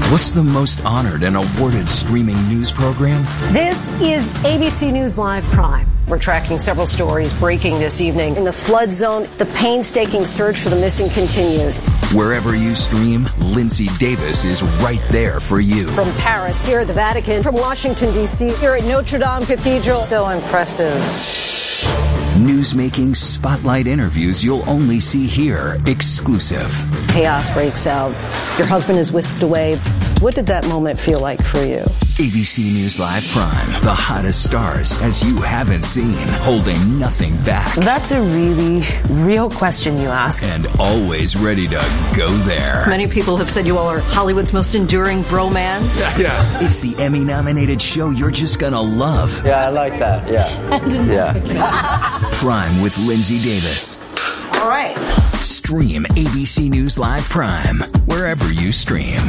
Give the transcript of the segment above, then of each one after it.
What's the most honored and awarded streaming news program? This is ABC News Live Prime. We're tracking several stories breaking this evening. In the flood zone, the painstaking search for the missing continues. Wherever you stream, Lindsay Davis is right there for you. From Paris, here at the Vatican, from Washington, D.C., here at Notre Dame Cathedral. So impressive. Newsmaking spotlight interviews you'll only see here, exclusive. Chaos breaks out. Your husband is whisked away. What did that moment feel like for you? ABC News Live Prime, the hottest stars as you haven't seen, holding nothing back. That's a really real question you ask. And always ready to go there. Many people have said you all are Hollywood's most enduring bromance. Yeah. It's the Emmy-nominated show you're just gonna love. Yeah, I like that. Yeah. Prime with Lindsay Davis. All right. Stream ABC News Live Prime wherever you stream.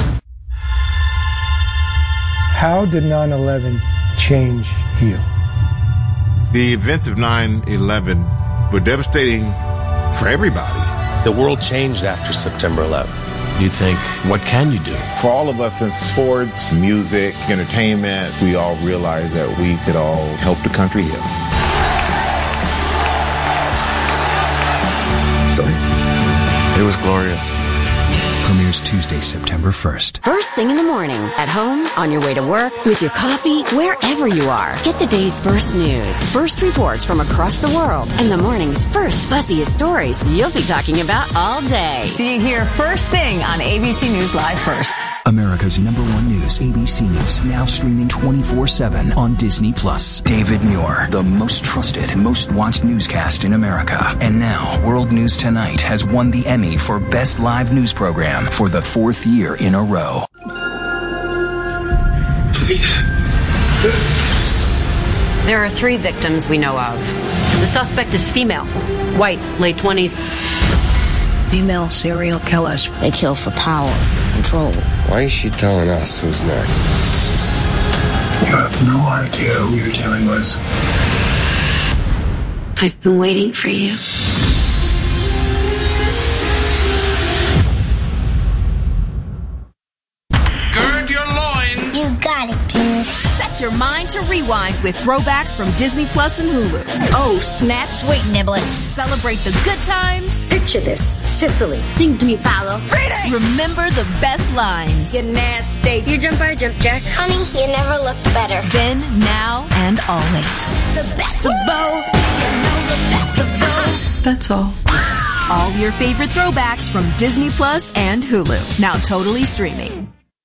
How did 9/11 change you? The events of 9/11 were devastating for everybody. The world changed after September 11th. You think, what can you do? For all of us in sports, music, entertainment, we all realized that we could all help the country heal. Sorry? It was glorious. Premieres Tuesday, September 1st. First thing in the morning, at home, on your way to work, with your coffee, wherever you are. Get the day's first news, first reports from across the world, and the morning's first buzziest stories you'll be talking about all day. See you here first thing on ABC News Live First. America's #1 news, ABC News, now streaming 24/7 on Disney+. David Muir, the most trusted, most watched newscast in America. And now, World News Tonight has won the Emmy for Best Live News Program for the 4th year in a row. Please. There are 3 victims we know of. The suspect is female, white, late 20s. Female serial killers. They kill for power, control. Why is she telling us who's next? You have no idea who you're dealing with. I've been waiting for you. Gird your loins. You got it, dude. Set your mind to rewind with throwbacks from Disney Plus and Hulu. Oh, snap, sweet niblets. Celebrate the good times. Picture this. Sicily. Sing to me, Paolo. Freedom! Remember the best lines. You're nasty. You jump, I jump, Jack. Honey, you never looked better. Then, now, and always. The best of both. You know the best of both. That's all. All your favorite throwbacks from Disney Plus and Hulu. Now totally streaming.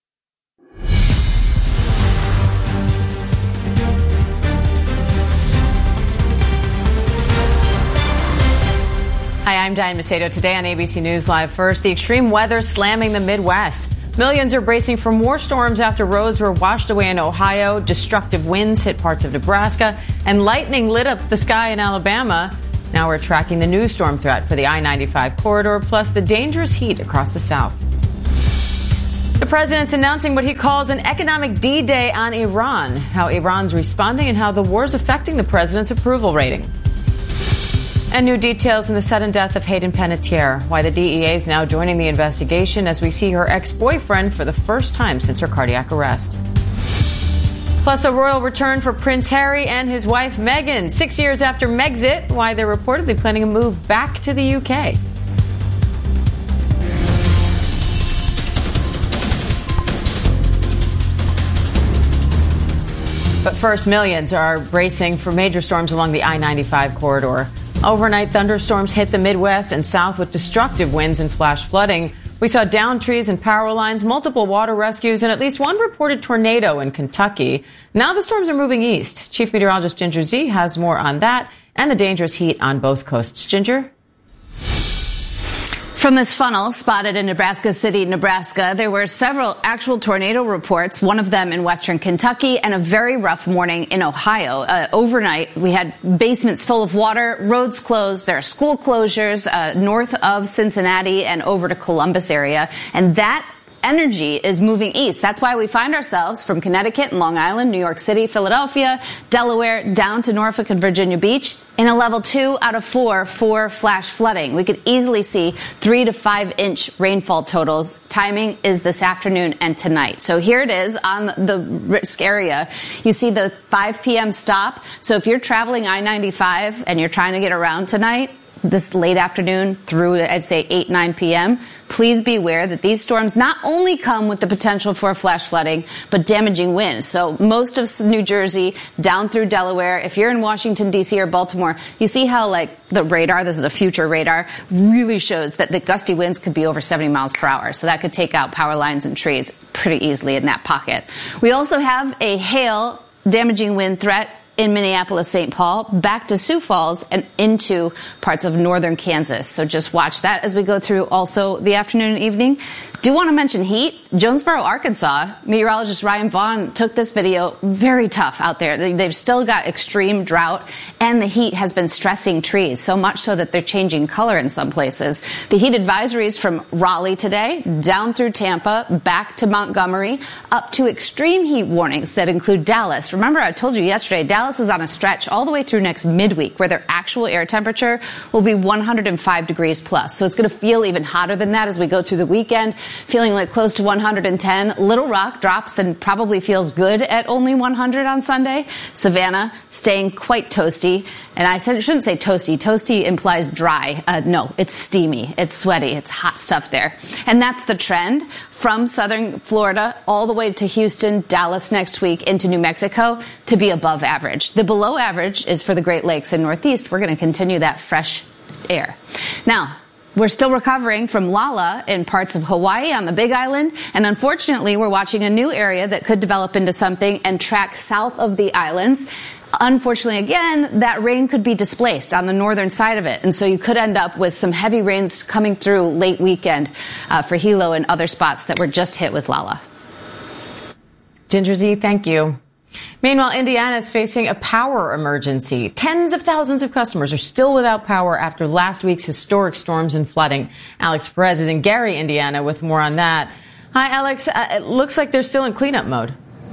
Hi, I'm Diane Macedo. Today on ABC News Live First, the extreme weather slamming the Midwest. Millions are bracing for more storms after roads were washed away in Ohio, destructive winds hit parts of Nebraska, and lightning lit up the sky in Alabama. Now we're tracking the new storm threat for the I-95 corridor, plus the dangerous heat across the South. The president's announcing what he calls an economic D-Day on Iran, how Iran's responding and how the war's affecting the president's approval rating. And new details in the sudden death of Hayden Panettiere, why the DEA is now joining the investigation as we see her ex-boyfriend for the first time since her cardiac arrest. Plus a royal return for Prince Harry and his wife Meghan, 6 years after Megxit, why they're reportedly planning a move back to the UK. But first, millions are bracing for major storms along the I-95 corridor. Overnight thunderstorms hit the Midwest and South with destructive winds and flash flooding. We saw downed trees and power lines, multiple water rescues, and at least one reported tornado in Kentucky. Now the storms are moving east. Chief Meteorologist Ginger Zee has more on that and the dangerous heat on both coasts. Ginger? From this funnel spotted in Nebraska City, Nebraska, there were several actual tornado reports, one of them in western Kentucky, and a very rough morning in Ohio. Overnight, we had basements full of water, roads closed, there are school closures north of Cincinnati and over to Columbus area, and that energy is moving east. That's why we find ourselves from Connecticut and Long Island, New York City, Philadelphia, Delaware, down to Norfolk and Virginia Beach in a level 2 out of 4 for flash flooding. We could easily see 3 to 5 inch rainfall totals. Timing is this afternoon and tonight. So here it is on the risk area. You see the 5 p.m. stop. So if you're traveling I-95 and you're trying to get around tonight, this late afternoon through, I'd say, 8, 9 p.m., please be aware that these storms not only come with the potential for flash flooding, but damaging winds. So most of New Jersey down through Delaware, if you're in Washington, D.C. or Baltimore, you see how, like, the radar, this is a future radar, really shows that the gusty winds could be over 70 miles per hour. So that could take out power lines and trees pretty easily in that pocket. We also have a hail damaging wind threat in Minneapolis, St. Paul, back to Sioux Falls and into parts of northern Kansas. So just watch that as we go through also the afternoon and evening. Do want to mention heat. Jonesboro, Arkansas, meteorologist Ryan Vaughn took this video. Very tough out there. They've still got extreme drought, and the heat has been stressing trees, so much so that they're changing color in some places. The heat advisories from Raleigh today, down through Tampa, back to Montgomery, up to extreme heat warnings that include Dallas. Remember, I told you yesterday, Dallas is on a stretch all the way through next midweek where their actual air temperature will be 105 degrees plus. So it's going to feel even hotter than that as we go through the weekend, feeling like close to 110. Little Rock drops and probably feels good at only 100 on Sunday. Savannah staying quite toasty. And I shouldn't say toasty. Toasty implies dry. No, it's steamy. It's sweaty. It's hot stuff there. And that's the trend from southern Florida all the way to Houston, Dallas next week into New Mexico to be above average. The below average is for the Great Lakes and Northeast. We're going to continue that fresh air. Now, we're still recovering from Lala in parts of Hawaii on the Big Island. And unfortunately, we're watching a new area that could develop into something and track south of the islands. Unfortunately, again, that rain could be displaced on the northern side of it. And so you could end up with some heavy rains coming through late weekend for Hilo and other spots that were just hit with Lala. Ginger Z, thank you. Meanwhile, Indiana is facing a power emergency. Tens of thousands of customers are still without power after last week's historic storms and flooding. Alex Perez is in Gary, Indiana, with more on that. Hi, Alex. It looks like they're still in cleanup mode.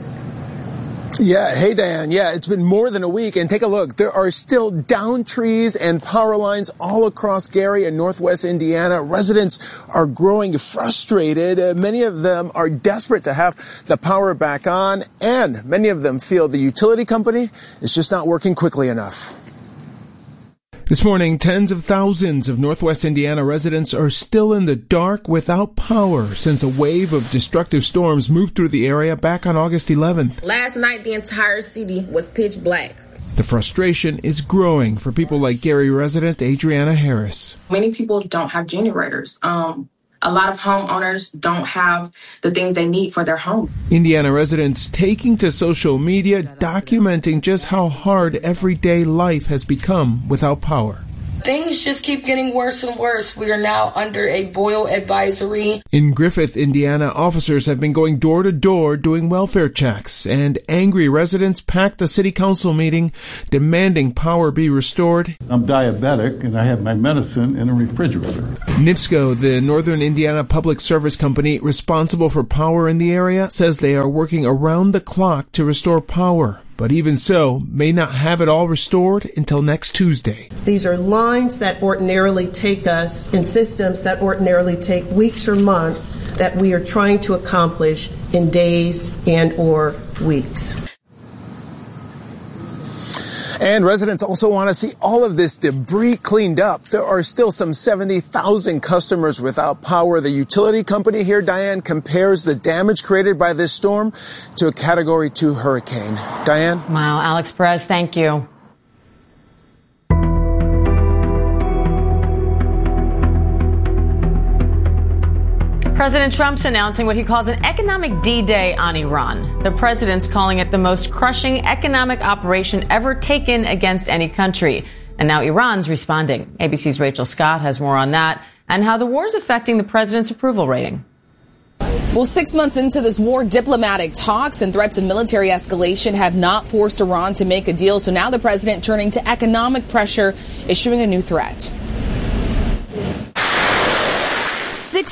Yeah. Hey, Diane. Yeah, it's been more than a week. And take a look. There are still down trees and power lines all across Gary and northwest Indiana. Residents are growing frustrated. Many of them are desperate to have the power back on. And many of them feel the utility company is just not working quickly enough. This morning, tens of thousands of northwest Indiana residents are still in the dark without power since a wave of destructive storms moved through the area back on August 11th. Last night, the entire city was pitch black. The frustration is growing for people like Gary resident Adriana Harris. Many people don't have generators. A lot of homeowners don't have the things they need for their home. Indiana residents taking to social media, documenting just how hard everyday life has become without power. Things just keep getting worse and worse. We are now under a boil advisory. In Griffith, Indiana, officers have been going door to door doing welfare checks, and angry residents packed a city council meeting demanding power be restored. I'm diabetic and I have my medicine in a refrigerator. NIPSCO, the Northern Indiana Public Service Company responsible for power in the area, says they are working around the clock to restore power. But even so, may not have it all restored until next Tuesday. These are lines that ordinarily take us in systems that ordinarily take weeks or months that we are trying to accomplish in days and or weeks. And residents also want to see all of this debris cleaned up. There are still some 70,000 customers without power. The utility company here, Diane, compares the damage created by this storm to a Category 2 hurricane. Diane? Wow, Alex Perez, thank you. President Trump's announcing what he calls an economic D-Day on Iran. The president's calling it the most crushing economic operation ever taken against any country. And now Iran's responding. ABC's Rachel Scott has more on that and how the war's affecting the president's approval rating. Well, 6 months into this war, diplomatic talks and threats of military escalation have not forced Iran to make a deal. So now the president, turning to economic pressure, issuing a new threat. 6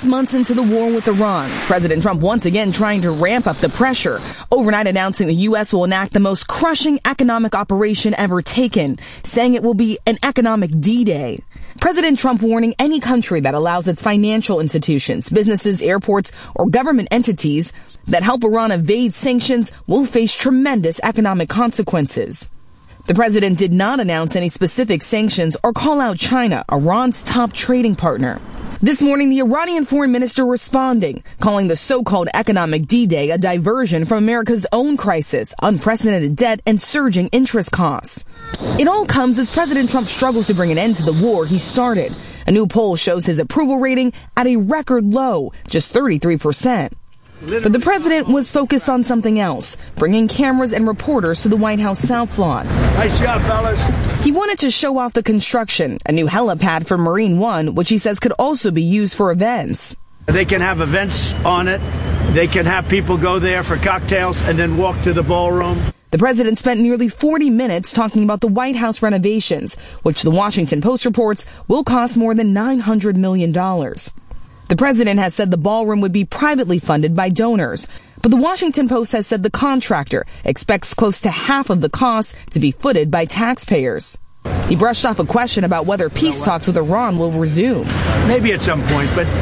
6 months into the war with Iran, President Trump once again trying to ramp up the pressure, overnight announcing the U.S. will enact the most crushing economic operation ever taken, saying it will be an economic D-Day. President Trump warning any country that allows its financial institutions, businesses, airports, or government entities that help Iran evade sanctions will face tremendous economic consequences. The president did not announce any specific sanctions or call out China, Iran's top trading partner. This morning, the Iranian foreign minister responding, calling the so-called economic D-Day a diversion from America's own crisis, unprecedented debt, and surging interest costs. It all comes as President Trump struggles to bring an end to the war he started. A new poll shows his approval rating at a record low, just 33%. But the president was focused on something else, bringing cameras and reporters to the White House South Lawn. Nice job, fellas. He wanted to show off the construction, a new helipad for Marine One, which he says could also be used for events. They can have events on it. They can have people go there for cocktails and then walk to the ballroom. The president spent nearly 40 minutes talking about the White House renovations, which the Washington Post reports will cost more than $900 million. The president has said the ballroom would be privately funded by donors, but the Washington Post has said the contractor expects close to half of the cost to be footed by taxpayers. He brushed off a question about whether peace talks with Iran will resume. Maybe at some point, but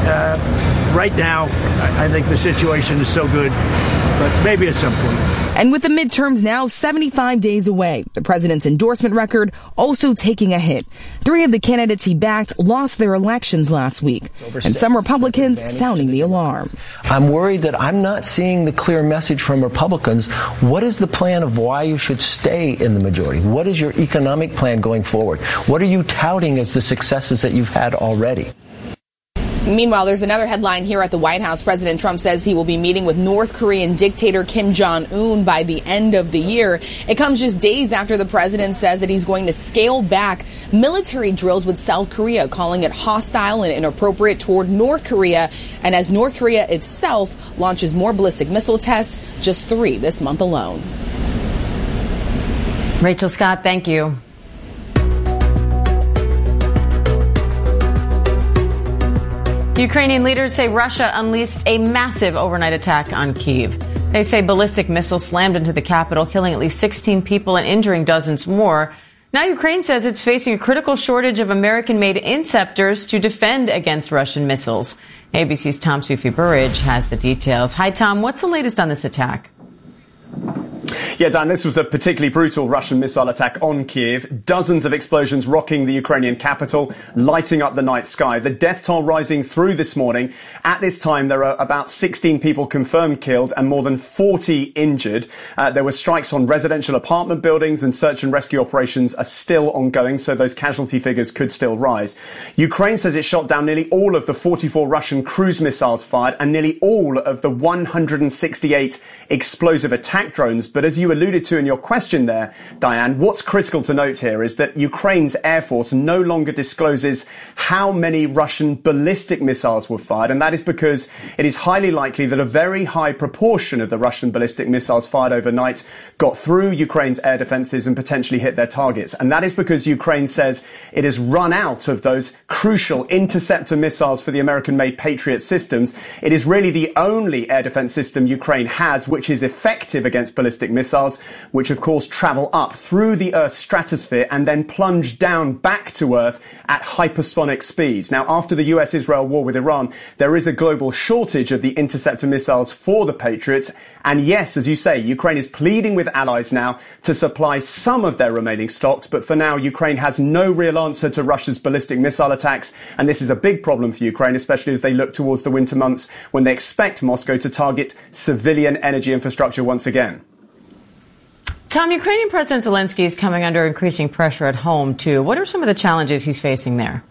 right now, I think the situation is so good, but maybe at some point. And with the midterms now 75 days away, the president's endorsement record also taking a hit. 3 of the candidates he backed lost their elections last week, and some Republicans sounding the alarm. I'm worried that I'm not seeing the clear message from Republicans. What is the plan of why you should stay in the majority? What is your economic plan going forward? What are you touting as the successes that you've had already? Meanwhile, there's another headline here at the White House. President Trump says he will be meeting with North Korean dictator Kim Jong-un by the end of the year. It comes just days after the president says that he's going to scale back military drills with South Korea, calling it hostile and inappropriate toward North Korea. And as North Korea itself launches more ballistic missile tests, just 3 this month alone. Rachel Scott, thank you. Ukrainian leaders say Russia unleashed a massive overnight attack on Kyiv. They say ballistic missiles slammed into the capital, killing at least 16 people and injuring dozens more. Now Ukraine says it's facing a critical shortage of American-made interceptors to defend against Russian missiles. ABC's Tom Sufi-Burridge has the details. Hi, Tom. What's the latest on this attack? Yeah, Dan, this was a particularly brutal Russian missile attack on Kyiv. Dozens of explosions rocking the Ukrainian capital, lighting up the night sky. The death toll rising through this morning. At this time, there are about 16 people confirmed killed and more than 40 injured. There were strikes on residential apartment buildings and search and rescue operations are still ongoing, so those casualty figures could still rise. Ukraine says it shot down nearly all of the 44 Russian cruise missiles fired and nearly all of the 168 explosive attack drones. But as you alluded to in your question there, Diane, what's critical to note here is that Ukraine's Air Force no longer discloses how many Russian ballistic missiles were fired, and that is because it is highly likely that a very high proportion of the Russian ballistic missiles fired overnight got through Ukraine's air defenses and potentially hit their targets. And that is because Ukraine says it has run out of those crucial interceptor missiles for the American-made Patriot systems. It is really the only air defense system Ukraine has which is effective against ballistic missiles, which of course travel up through the Earth's stratosphere and then plunge down back to Earth at hypersonic speeds. Now, after the US-Israel war with Iran, there is a global shortage of the interceptor missiles for the Patriots. And yes, as you say, Ukraine is pleading with allies now to supply some of their remaining stocks. But for now, Ukraine has no real answer to Russia's ballistic missile attacks. And this is a big problem for Ukraine, especially as they look towards the winter months when they expect Moscow to target civilian energy infrastructure once again. Tom, Ukrainian President Zelensky is coming under increasing pressure at home, too. What are some of the challenges he's facing there?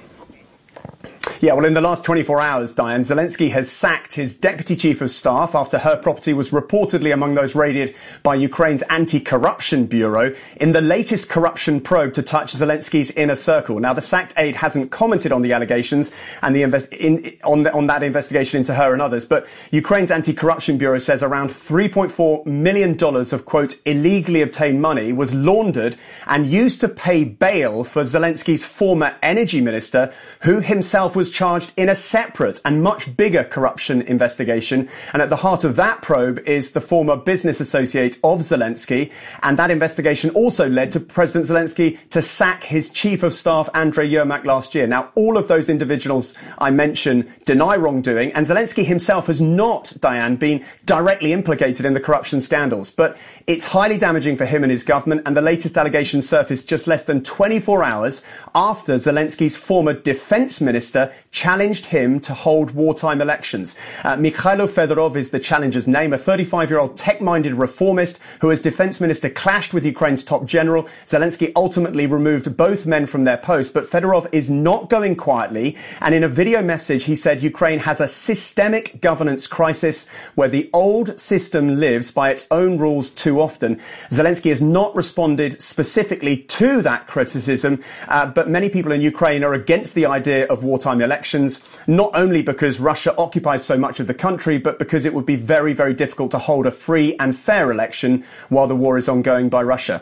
Yeah, well, in the last 24 hours, Diane, Zelensky has sacked his deputy chief of staff after her property was reportedly among those raided by Ukraine's anti-corruption bureau in the latest corruption probe to touch Zelensky's inner circle. Now, the sacked aide hasn't commented on the allegations and on that investigation into her and others, but Ukraine's anti-corruption bureau says around $3.4 million of, quote, illegally obtained money was laundered and used to pay bail for Zelensky's former energy minister, who himself was was charged in a separate and much bigger corruption investigation. And at the heart of that probe is the former business associate of Zelensky. And that investigation also led to President Zelensky to sack his chief of staff, Andrei Yermak, last year. Now, all of those individuals I mentioned deny wrongdoing, and Zelensky himself has not, Diane, been directly implicated in the corruption scandals. But it's highly damaging for him and his government, and the latest allegations surfaced just less than 24 hours after Zelensky's former defense minister challenged him to hold wartime elections. Mikhailo Fedorov is the challenger's name, a 35-year-old tech-minded reformist who, as defense minister, clashed with Ukraine's top general. Zelensky ultimately removed both men from their post, but Fedorov is not going quietly. And in a video message, he said Ukraine has a systemic governance crisis where the old system lives by its own rules too often. Zelensky has not responded specifically to that criticism, but many people in Ukraine are against the idea of wartime elections, not only because Russia occupies so much of the country, but because it would be very, very difficult to hold a free and fair election while the war is ongoing by Russia.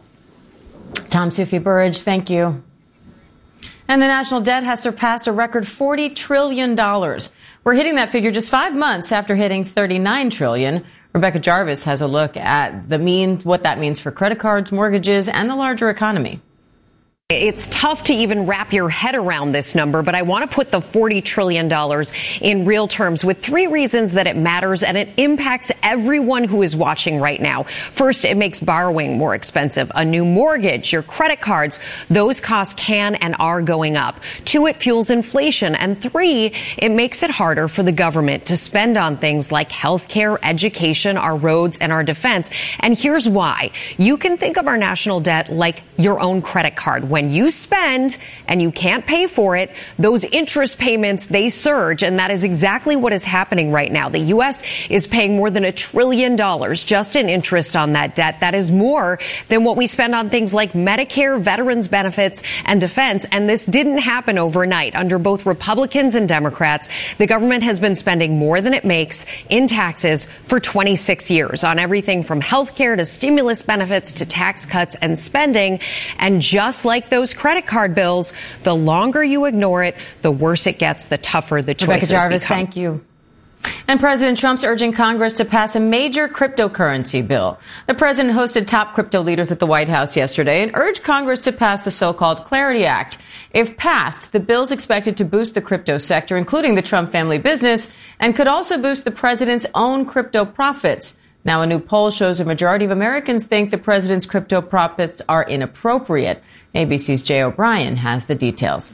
Tom Soufi-Burridge, thank you. And the national debt has surpassed a record $40 trillion. We're hitting that figure just 5 months after hitting $39 trillion. Rebecca Jarvis has a look at what that means for credit cards, mortgages, and the larger economy. It's tough to even wrap your head around this number, but I want to put the $40 trillion in real terms with 3 reasons that it matters and it impacts everyone who is watching right now. First, it makes borrowing more expensive. A new mortgage, your credit cards, those costs can and are going up. 2, it fuels inflation. And 3, it makes it harder for the government to spend on things like healthcare, education, our roads, and our defense. And here's why. You can think of our national debt like your own credit card. When you spend and you can't pay for it, those interest payments, they surge. And that is exactly what is happening right now. The U.S. is paying more than $1 trillion just in interest on that debt. That is more than what we spend on things like Medicare, veterans benefits, and defense. And this didn't happen overnight. Under both Republicans and Democrats, the government has been spending more than it makes in taxes for 26 years on everything from health care to stimulus benefits to tax cuts and spending. And just like those credit card bills, the longer you ignore it, the worse it gets, the tougher the choices Rebecca Jarvis, become. thank you. And President Trump's urging Congress to pass a major cryptocurrency bill. The president hosted top crypto leaders at the White House yesterday and urged Congress to pass the so-called Clarity Act. If passed, the bill's expected to boost the crypto sector, including the Trump family business, and could also boost the president's own crypto profits. Now, a new poll shows a majority of Americans think the president's crypto profits are inappropriate. ABC's Jay O'Brien has the details.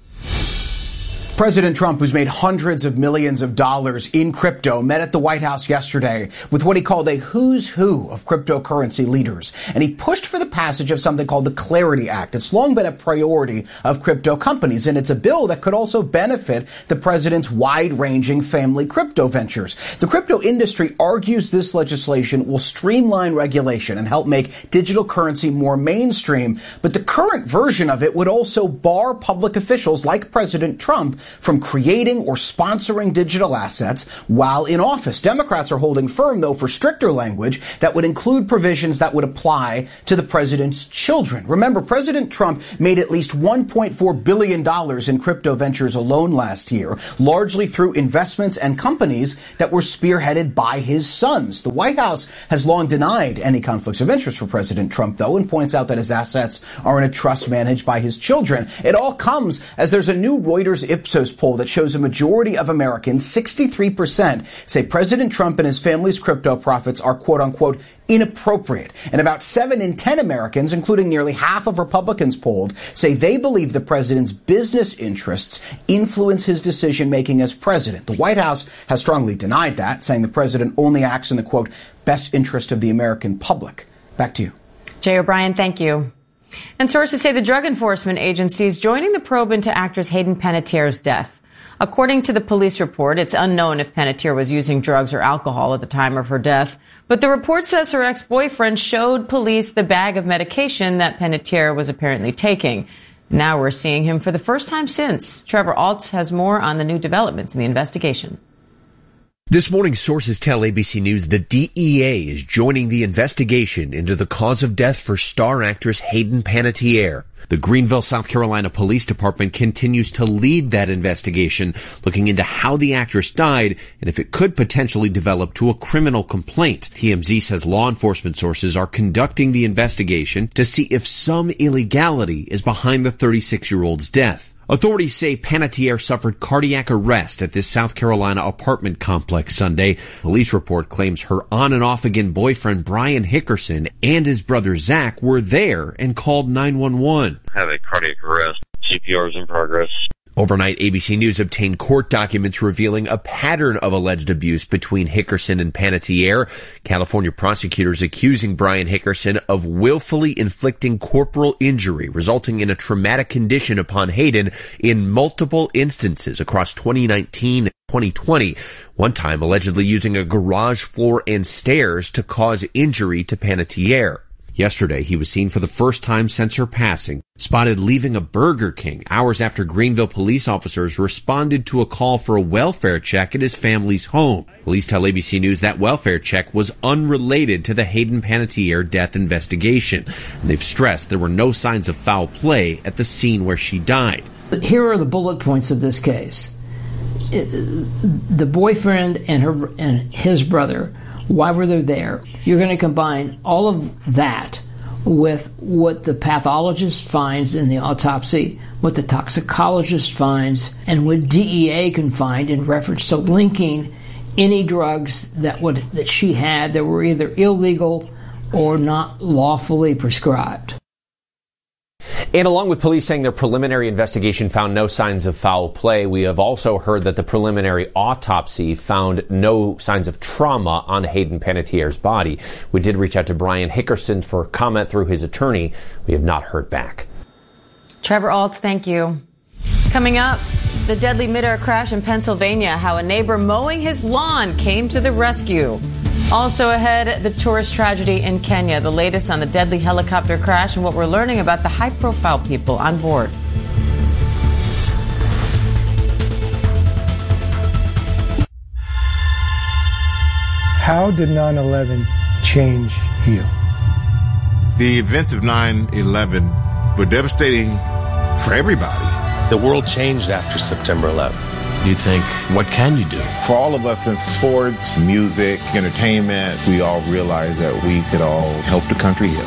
President Trump, who's made hundreds of millions of dollars in crypto, met at the White House yesterday with what he called a who's who of cryptocurrency leaders. And he pushed for the passage of something called the Clarity Act. It's long been a priority of crypto companies, and it's a bill that could also benefit the president's wide-ranging family crypto ventures. The crypto industry argues this legislation will streamline regulation and help make digital currency more mainstream. But the current version of it would also bar public officials like President Trump from creating or sponsoring digital assets while in office. Democrats are holding firm, though, for stricter language that would include provisions that would apply to the president's children. Remember, President Trump made at least $1.4 billion in crypto ventures alone last year, largely through investments and companies that were spearheaded by his sons. The White House has long denied any conflicts of interest for President Trump, though, and points out that his assets are in a trust managed by his children. It all comes as there's a new Reuters Ipsos poll that shows a majority of Americans, 63%, say President Trump and his family's crypto profits are quote-unquote inappropriate. And about 7 in 10 Americans, including nearly half of Republicans polled, say they believe the president's business interests influence his decision-making as president. The White House has strongly denied that, saying the president only acts in the, quote, best interest of the American public. Back to you. Jay O'Brien, thank you. And sources say the Drug Enforcement Agency is joining the probe into actress Hayden Panettiere's death. According to the police report, it's unknown if Panettiere was using drugs or alcohol at the time of her death. But the report says her ex-boyfriend showed police the bag of medication that Panettiere was apparently taking. Now we're seeing him for the first time since. Trevor Alt has more on the new developments in the investigation. This morning, sources tell ABC News the DEA is joining the investigation into the cause of death for star actress Hayden Panettiere. The Greenville, South Carolina Police Department continues to lead that investigation, looking into how the actress died and if it could potentially develop to a criminal complaint. TMZ says law enforcement sources are conducting the investigation to see if some illegality is behind the 36-year-old's death. Authorities say Panettiere suffered cardiac arrest at this South Carolina apartment complex Sunday. Police report claims her on and off again boyfriend Brian Hickerson and his brother Zach were there and called 911. Have a cardiac arrest. CPR is in progress. Overnight, ABC News obtained court documents revealing a pattern of alleged abuse between Hickerson and Panettiere. California prosecutors accusing Brian Hickerson of willfully inflicting corporal injury, resulting in a traumatic condition upon Hayden in multiple instances across 2019 and 2020. One time allegedly using a garage floor and stairs to cause injury to Panettiere. Yesterday, he was seen for the first time since her passing, spotted leaving a Burger King hours after Greenville police officers responded to a call for a welfare check at his family's home. Police tell ABC News that welfare check was unrelated to the Hayden Panettiere death investigation. And they've stressed there were no signs of foul play at the scene where she died. But here are the bullet points of this case. The boyfriend and his brother, why were they there? You're going to combine all of that with what the pathologist finds in the autopsy, what the toxicologist finds, and what DEA can find in reference to linking any drugs that she had that were either illegal or not lawfully prescribed. And along with police saying their preliminary investigation found no signs of foul play, we have also heard that the preliminary autopsy found no signs of trauma on Hayden Panettiere's body. We did reach out to Brian Hickerson for comment through his attorney. We have not heard back. Trevor Ault, thank you. Coming up, the deadly midair crash in Pennsylvania, how a neighbor mowing his lawn came to the rescue. Also ahead, the tourist tragedy in Kenya, the latest on the deadly helicopter crash and what we're learning about the high-profile people on board. How did 9/11 change you? The events of 9/11 were devastating for everybody. The world changed after September 11th. You think, what can you do? For all of us in sports, music, entertainment, we all realized that we could all help the country heal.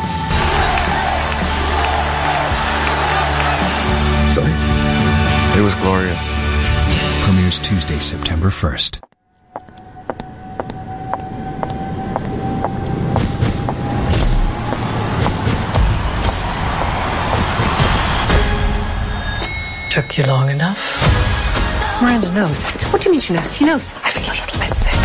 Sorry. It was glorious. Premieres Tuesday, September 1st. Took you long enough? Miranda knows. What do you mean she knows? He knows. I feel a little bit sick.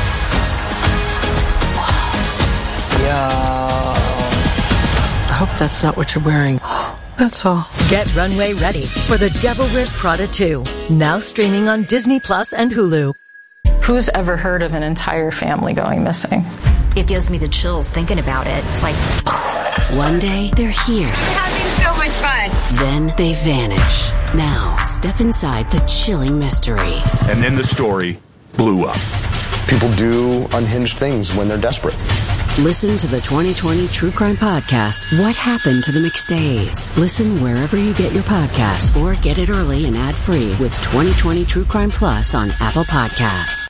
Yo. I hope that's not what you're wearing. That's all. Get runway ready for The Devil Wears Prada 2. Now streaming on Disney Plus and Hulu. Who's ever heard of an entire family going missing? It gives me the chills thinking about it. It's like, one day they're here. We're having so much fun. Then they vanish. Now, step inside the chilling mystery. And then the story blew up. People do unhinged things when they're desperate. Listen to the 2020 True Crime Podcast, What Happened to the McStays. Listen wherever you get your podcasts or get it early and ad-free with 2020 True Crime Plus on Apple Podcasts.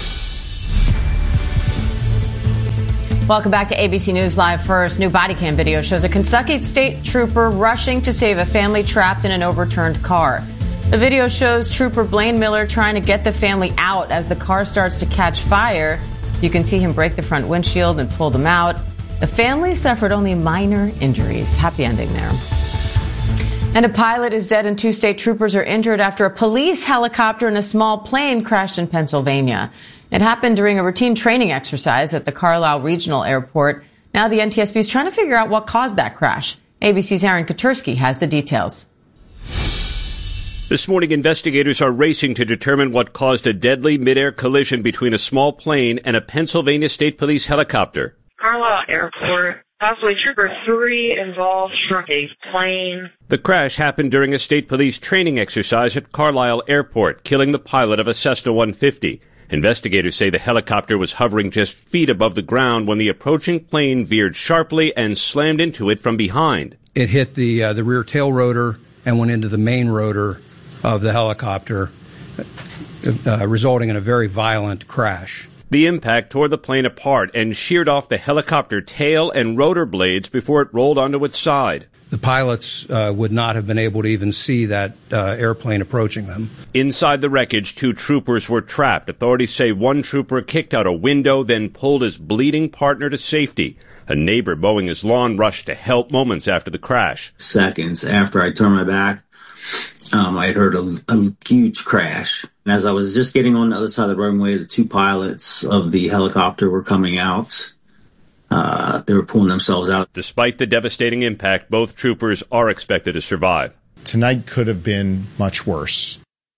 Welcome back to ABC News Live First. New body cam video shows a Kentucky state trooper rushing to save a family trapped in an overturned car. The video shows Trooper Blaine Miller trying to get the family out as the car starts to catch fire. You can see him break the front windshield and pull them out. The family suffered only minor injuries. Happy ending there. And a pilot is dead and 2 state troopers are injured after a police helicopter and a small plane crashed in Pennsylvania. It happened during a routine training exercise at the Carlisle Regional Airport. Now the NTSB is trying to figure out what caused that crash. ABC's Aaron Katursky has the details. This morning, investigators are racing to determine what caused a deadly midair collision between a small plane and a Pennsylvania State Police helicopter. Carlisle Airport, possibly Trooper 3 involved struck a plane. The crash happened during a State Police training exercise at Carlisle Airport, killing the pilot of a Cessna 150. Investigators say the helicopter was hovering just feet above the ground when the approaching plane veered sharply and slammed into it from behind. It hit the rear tail rotor and went into the main rotor of the helicopter, resulting in a very violent crash. The impact tore the plane apart and sheared off the helicopter tail and rotor blades before it rolled onto its side. The pilots would not have been able to even see that airplane approaching them. Inside the wreckage, 2 troopers were trapped. Authorities say one trooper kicked out a window, then pulled his bleeding partner to safety. A neighbor mowing his lawn rushed to help moments after the crash. Seconds after I turned my back, I had heard a huge crash. And as I was just getting on the other side of the runway, the 2 pilots of the helicopter were coming out. They were pulling themselves out. Despite the devastating impact, both troopers are expected to survive. Tonight could have been much worse.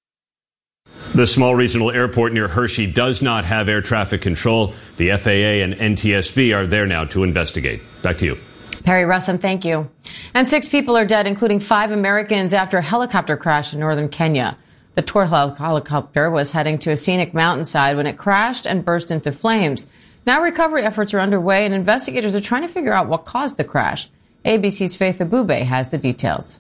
The small regional airport near Hershey does not have air traffic control. The FAA and NTSB are there now to investigate. Back to you. Perry Russum, thank you. And 6 people are dead, including 5 Americans, after a helicopter crash in northern Kenya. The tour helicopter was heading to a scenic mountainside when it crashed and burst into flames. Now recovery efforts are underway, and investigators are trying to figure out what caused the crash. ABC's Faith Abube has the details.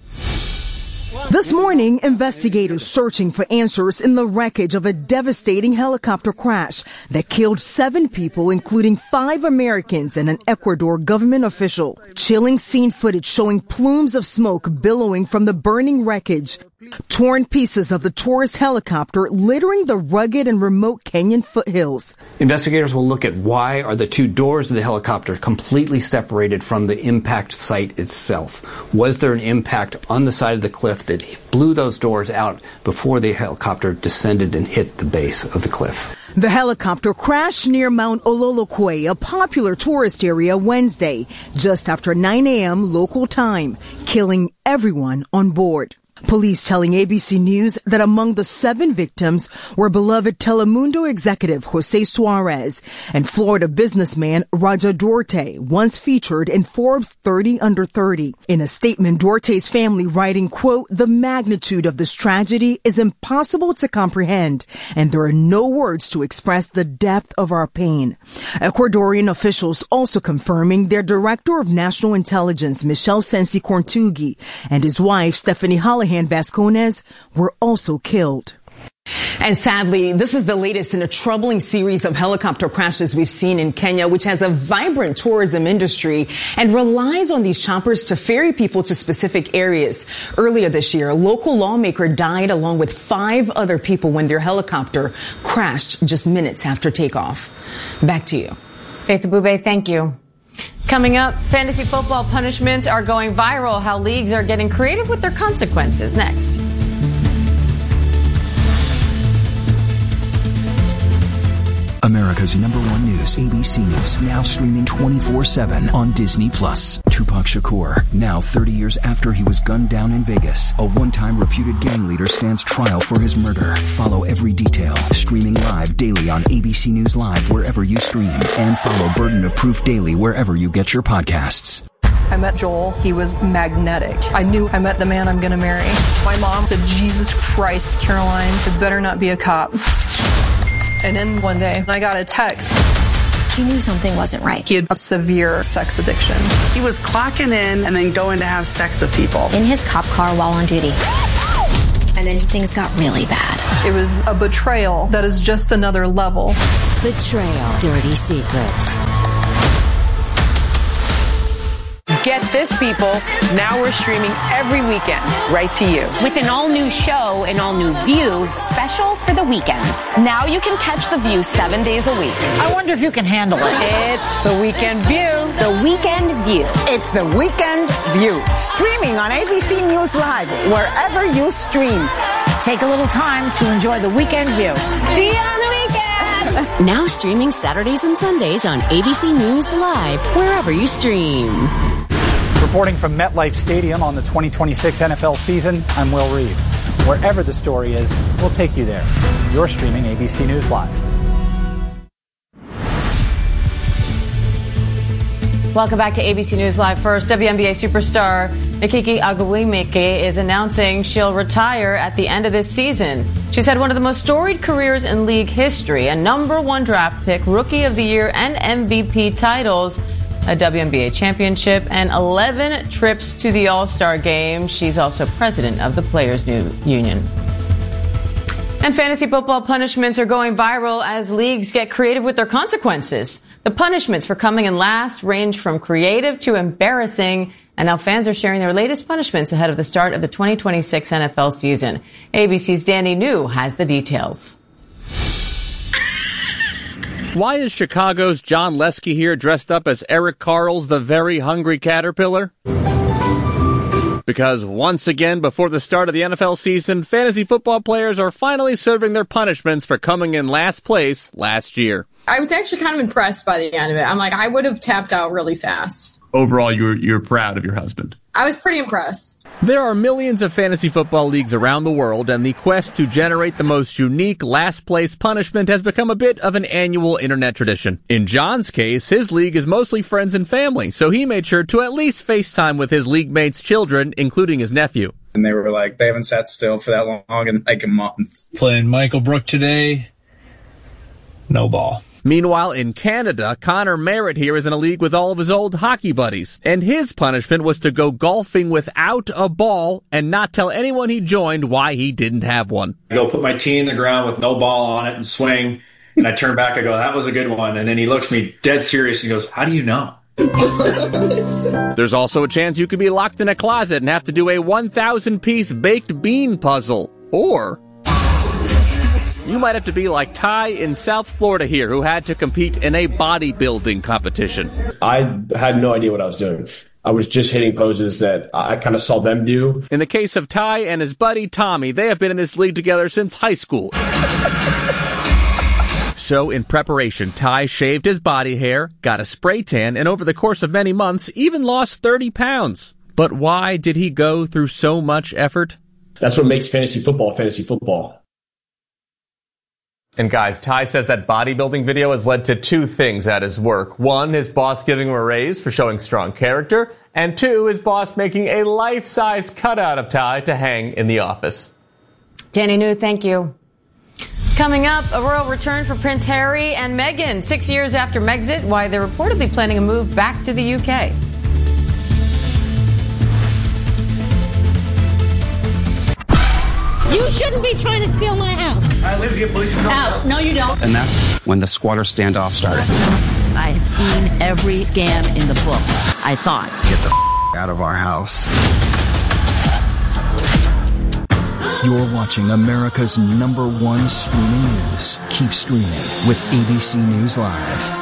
This morning, investigators searching for answers in the wreckage of a devastating helicopter crash that killed 7 people, including 5 Americans and an Ecuador government official. Chilling scene footage showing plumes of smoke billowing from the burning wreckage. Torn pieces of the tourist helicopter littering the rugged and remote Kenyan foothills. Investigators will look at why are the 2 doors of the helicopter completely separated from the impact site itself. Was there an impact on the side of the cliff that blew those doors out before the helicopter descended and hit the base of the cliff? The helicopter crashed near Mount Ololokwe, a popular tourist area, Wednesday, just after 9 a.m. local time, killing everyone on board. Police telling ABC News that among the 7 victims were beloved Telemundo executive Jose Suarez and Florida businessman Raja Duarte, once featured in Forbes 30 Under 30. In a statement, Duarte's family writing, quote, "The magnitude of this tragedy is impossible to comprehend, and there are no words to express the depth of our pain." Ecuadorian officials also confirming their Director of National Intelligence, Michel Sensi Corntugi, and his wife, Stephanie Hallahan Vasconez, were also killed. And sadly, this is the latest in a troubling series of helicopter crashes we've seen in Kenya, which has a vibrant tourism industry and relies on these choppers to ferry people to specific areas. Earlier this year, a local lawmaker died along with 5 other people when their helicopter crashed just minutes after takeoff. Back to you. Faith Abube, thank you. Coming up, fantasy football punishments are going viral. How leagues are getting creative with their consequences. Next. America's #1 news, ABC News, now streaming 24/7 on Disney+. Tupac Shakur, now 30 years after he was gunned down in Vegas. A one-time reputed gang leader stands trial for his murder. Follow every detail, streaming live daily on ABC News Live wherever you stream. And follow Burden of Proof daily wherever you get your podcasts. I met Joel. He was magnetic. I knew I met the man I'm going to marry. My mom said, "Jesus Christ, Caroline, it better not be a cop." And then one day, I got a text. She knew something wasn't right. He had a severe sex addiction. He was clocking in and then going to have sex with people. In his cop car while on duty. And then things got really bad. It was a betrayal that is just another level. Betrayal. Dirty Secrets. Get this, people. Now we're streaming every weekend right to you. With an all-new show, an all-new View, special for the weekends. Now you can catch The View 7 days a week. I wonder if you can handle it. It's The Weekend View. The Weekend View. It's The Weekend View. Streaming on ABC News Live, wherever you stream. Take a little time to enjoy The Weekend View. See you on the weekend! Now streaming Saturdays and Sundays on ABC News Live, wherever you stream. Reporting from MetLife Stadium on the 2026 NFL season, I'm Will Reeve. Wherever the story is, we'll take you there. You're streaming ABC News Live. Welcome back to ABC News Live. First, WNBA superstar Nkeki Agwuemeke is announcing she'll retire at the end of this season. She's had one of the most storied careers in league history, a #1 draft pick, Rookie of the Year, and MVP titles. a WNBA championship, and 11 trips to the All-Star game. She's also president of the Players Union. And fantasy football punishments are going viral as leagues get creative with their consequences. The punishments for coming in last range from creative to embarrassing, and now fans are sharing their latest punishments ahead of the start of the 2026 NFL season. ABC's Danny New has the details. Why is Chicago's John Lesky here dressed up as Eric Carl's The Very Hungry Caterpillar? Because once again, before the start of the NFL season, fantasy football players are finally serving their punishments for coming in last place last year. I was actually kind of impressed by the end of it. I'm like, I would have tapped out really fast. Overall, you're proud of your husband. I was pretty impressed. There are millions of fantasy football leagues around the world, and the quest to generate the most unique last-place punishment has become a bit of an annual internet tradition. In John's case, his league is mostly friends and family, so he made sure to at least FaceTime with his league mates' children, including his nephew. And they were like, they haven't sat still for that long in like a month. Playing Michael Brook today, no ball. Meanwhile, in Canada, Connor Merritt here is in a league with all of his old hockey buddies, and his punishment was to go golfing without a ball and not tell anyone he joined why he didn't have one. I go put my tee in the ground with no ball on it and swing, and I turn back, I go, that was a good one, and then he looks at me dead serious and goes, how do you know? There's also a chance you could be locked in a closet and have to do a 1,000-piece baked bean puzzle, or you might have to be like Ty in South Florida here, who had to compete in a bodybuilding competition. I had no idea what I was doing. I was just hitting poses that I kind of saw them do. In the case of Ty and his buddy Tommy, they have been in this league together since high school. So in preparation, Ty shaved his body hair, got a spray tan, and over the course of many months, even lost 30 pounds. But why did he go through so much effort? That's what makes fantasy football. And guys, Ty says that bodybuilding video has led to two things at his work. One, his boss giving him a raise for showing strong character. And two, his boss making a life-size cutout of Ty to hang in the office. Danny New, thank you. Coming up, a royal return for Prince Harry and Meghan 6 years after Megxit, why they're reportedly planning a move back to the UK. You shouldn't be trying to steal my house. I live here, police. No, you don't. And that's when the squatter standoff started. I have seen every scam in the book. I thought. Get the out of our house. You're watching America's #1 streaming news. Keep streaming with ABC News Live.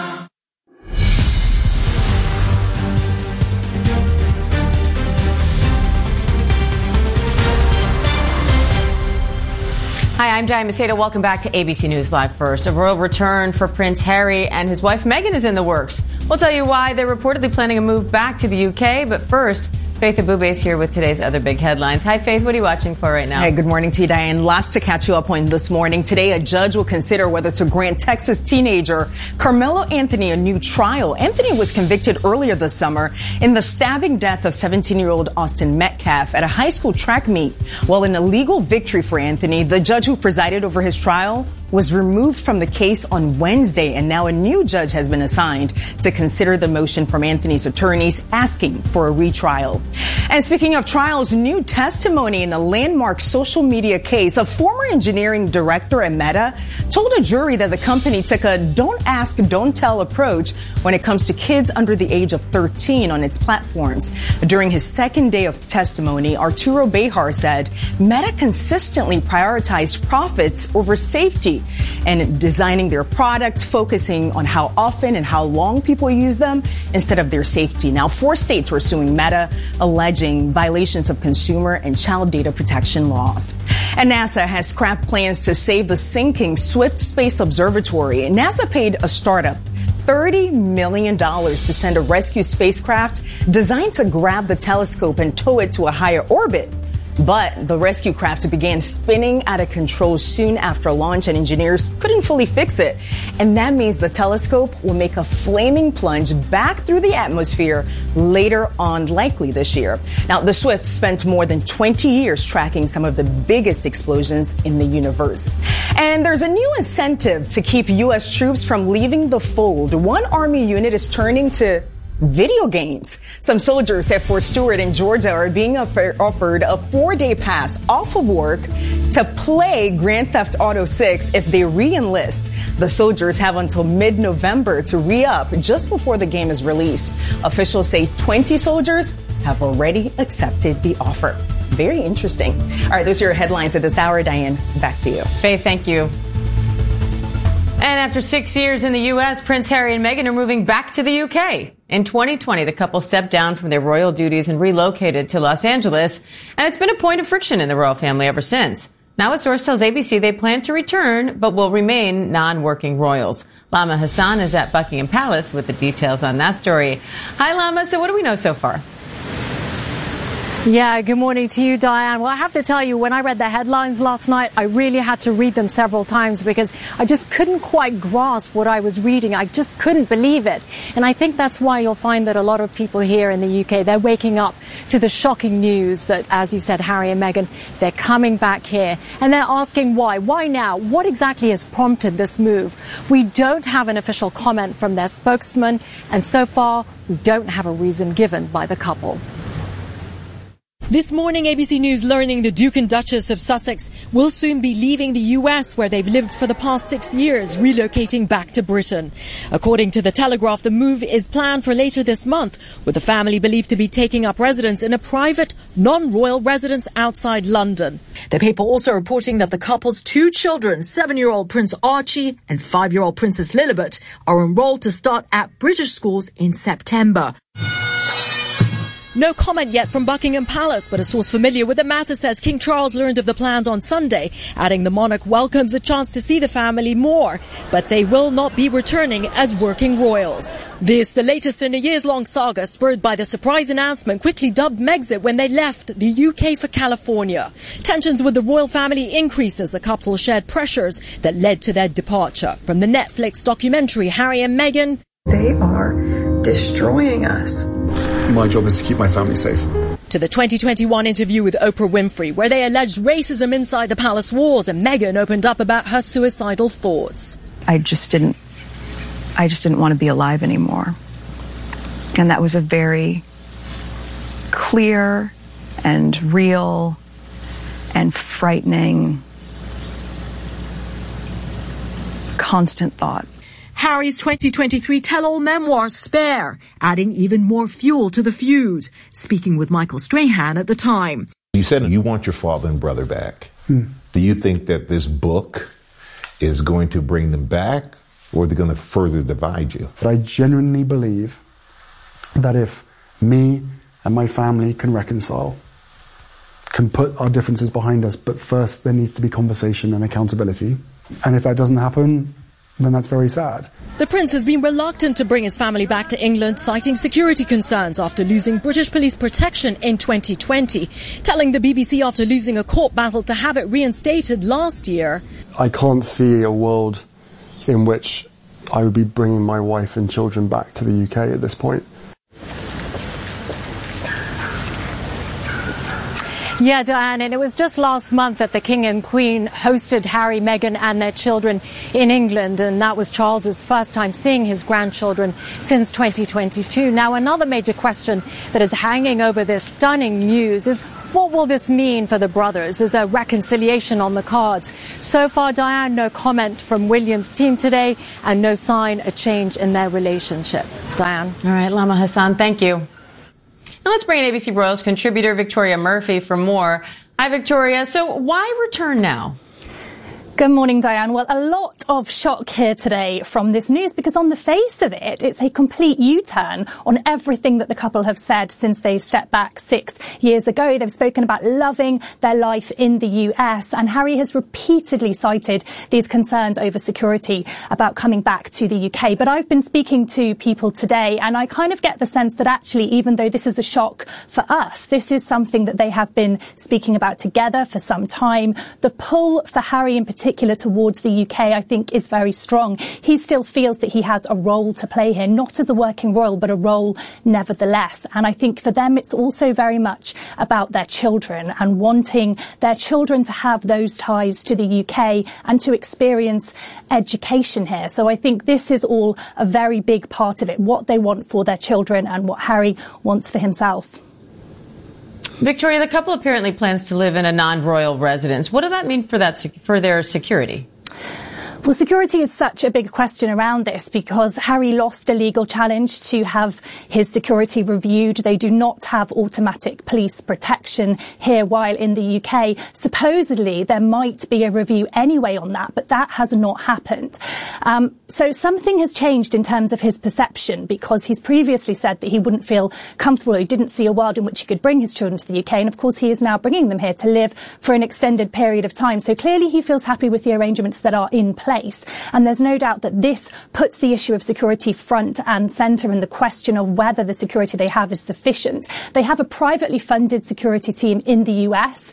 Hi, I'm Diane Macedo. Welcome back to ABC News Live First. A royal return for Prince Harry and his wife Meghan is in the works. We'll tell you why they're reportedly planning a move back to the UK. But first, Faith Abube is here with today's other big headlines. Hi, Faith. What are you watching for right now? Hey, good morning to you, Diane. Lots to catch you up on this morning. Today, a judge will consider whether to grant Texas teenager Carmelo Anthony a new trial. Anthony was convicted earlier this summer in the stabbing death of 17-year-old Austin Metcalf at a high school track meet. While an illegal victory for Anthony, the judge who presided over his trial was removed from the case on Wednesday, and now a new judge has been assigned to consider the motion from Anthony's attorneys asking for a retrial. And speaking of trials, new testimony in a landmark social media case. A former engineering director at Meta told a jury that the company took a don't ask, don't tell approach when it comes to kids under the age of 13 on its platforms. During his second day of testimony, Arturo Behar said Meta consistently prioritized profits over safety and designing their products, focusing on how often and how long people use them instead of their safety. Now, 4 states were suing Meta, alleging violations of consumer and child data protection laws. And NASA has scrapped plans to save the sinking Swift Space Observatory. NASA paid a startup $30 million to send a rescue spacecraft designed to grab the telescope and tow it to a higher orbit. But the rescue craft began spinning out of control soon after launch, and engineers couldn't fully fix it. And that means the telescope will make a flaming plunge back through the atmosphere later on, likely this year. Now, the Swift spent more than 20 years tracking some of the biggest explosions in the universe. And there's a new incentive to keep U.S. troops from leaving the fold. One Army unit is turning to video games. Some soldiers at Fort Stewart in Georgia are being offered a 4-day pass off of work to play Grand Theft Auto 6 if they re-enlist. The soldiers have until mid-November to re-up just before the game is released. Officials say 20 soldiers have already accepted the offer. Very interesting. All right, those are your headlines at this hour. Diane, back to you. Faith, thank you. And after 6 years in the U.S., Prince Harry and Meghan are moving back to the U.K. In 2020, the couple stepped down from their royal duties and relocated to Los Angeles, and it's been a point of friction in the royal family ever since. Now a source tells ABC they plan to return, but will remain non-working royals. Lama Hassan is at Buckingham Palace with the details on that story. Hi, Lama. So what do we know so far? Yeah, good morning to you, Diane. Well, I have to tell you, when I read the headlines last night, I really had to read them several times because I just couldn't quite grasp what I was reading. I just couldn't believe it. And I think that's why you'll find that a lot of people here in the UK, they're waking up to the shocking news that, as you said, Harry and Meghan, they're coming back here. And they're asking why. Why now? What exactly has prompted this move? We don't have an official comment from their spokesman, and so far, we don't have a reason given by the couple. This morning, ABC News learning the Duke and Duchess of Sussex will soon be leaving the US, where they've lived for the past 6 years, relocating back to Britain. According to The Telegraph, the move is planned for later this month, with the family believed to be taking up residence in a private, non-royal residence outside London. The paper also reporting that the couple's 2 children, 7-year-old Prince Archie and 5-year-old Princess Lilibet, are enrolled to start at British schools in September. No comment yet from Buckingham Palace, but a source familiar with the matter says King Charles learned of the plans on Sunday, adding the monarch welcomes the chance to see the family more, but they will not be returning as working royals. This, the latest in a years-long saga spurred by the surprise announcement quickly dubbed Megxit when they left the UK for California. Tensions with the royal family increased as the couple shared pressures that led to their departure. From the Netflix documentary Harry and Meghan, they are destroying us. My job is to keep my family safe. To the 2021 interview with Oprah Winfrey, where they alleged racism inside the palace walls, and Meghan opened up about her suicidal thoughts. I just didn't want to be alive anymore. And that was a very clear and real and frightening, constant thought. Harry's 2023 tell-all memoir, Spare, adding even more fuel to the feud. Speaking with Michael Strahan at the time. You said you want your father and brother back. Do you think that this book is going to bring them back, or are they going to further divide you? But I genuinely believe that if me and my family can reconcile, can put our differences behind us, but first there needs to be conversation and accountability. And if that doesn't happen, then that's very sad. The prince has been reluctant to bring his family back to England, citing security concerns after losing British police protection in 2020, telling the BBC after losing a court battle to have it reinstated last year. I can't see a world in which I would be bringing my wife and children back to the UK at this point. Yeah, Diane, and it was just last month that the King and Queen hosted Harry, Meghan and their children in England, and that was Charles's first time seeing his grandchildren since 2022. Now, another major question that is hanging over this stunning news is, what will this mean for the brothers? Is a reconciliation on the cards? So far, Diane, no comment from William's team today and no sign of change in their relationship. Diane. All right, Lama Hassan, thank you. Now let's bring in ABC Royals contributor Victoria Murphy for more. Hi, Victoria. So why return now? Good morning, Diane. Well, a lot of shock here today from this news because on the face of it, it's a complete U-turn on everything that the couple have said since they stepped back 6 years ago. They've spoken about loving their life in the US, and Harry has repeatedly cited these concerns over security about coming back to the UK. But I've been speaking to people today, and I kind of get the sense that actually, even though this is a shock for us, this is something that they have been speaking about together for some time. The pull for Harry in particular particular towards the UK, I think is very strong. He still feels that he has a role to play here, not as a working royal, but a role nevertheless. And I think for them, it's also very much about their children and wanting their children to have those ties to the UK and to experience education here. So I think this is all a very big part of it, what they want for their children and what Harry wants for himself. Victoria, the couple apparently plans to live in a non-royal residence. What does that mean for their security? Well, security is such a big question around this because Harry lost a legal challenge to have his security reviewed. They do not have automatic police protection here while in the UK. Supposedly, there might be a review anyway on that, but that has not happened. So something has changed in terms of his perception because he's previously said that he wouldn't feel comfortable, he didn't see a world in which he could bring his children to the UK. And of course, he is now bringing them here to live for an extended period of time. So clearly, he feels happy with the arrangements that are in place. And there's no doubt that this puts the issue of security front and centre in the question of whether the security they have is sufficient. They have a privately funded security team in the US.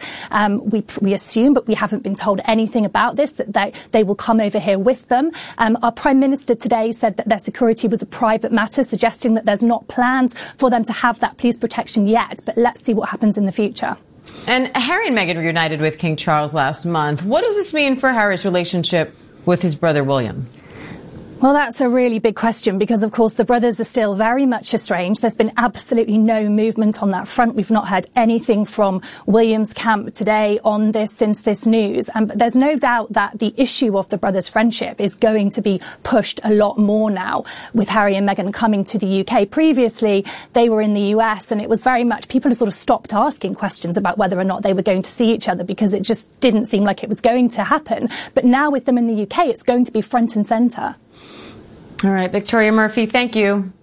We assume, but we haven't been told anything about this, that they will come over here with them. Our Prime Minister today said that their security was a private matter, suggesting that there's not plans for them to have that police protection yet. But let's see what happens in the future. And Harry and Meghan reunited with King Charles last month. What does this mean for Harry's relationship with his brother William? Well, that's a really big question because, of course, the brothers are still very much estranged. There's been absolutely no movement on that front. We've not heard anything from William's camp today on this since this news. But there's no doubt that the issue of the brothers' friendship is going to be pushed a lot more now with Harry and Meghan coming to the UK. Previously, they were in the US and it was very much people had sort of stopped asking questions about whether or not they were going to see each other because it just didn't seem like it was going to happen. But now with them in the UK, it's going to be front and centre. All right, Victoria Murphy, thank you.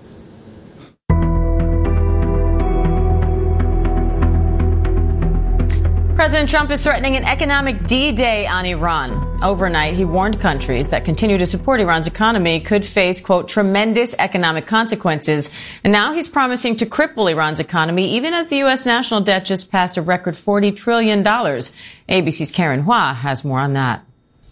President Trump is threatening an economic D-Day on Iran. Overnight, he warned countries that continue to support Iran's economy could face, quote, tremendous economic consequences. And now he's promising to cripple Iran's economy, even as the U.S. national debt just passed a record $40 trillion. ABC's Karen Hua has more on that.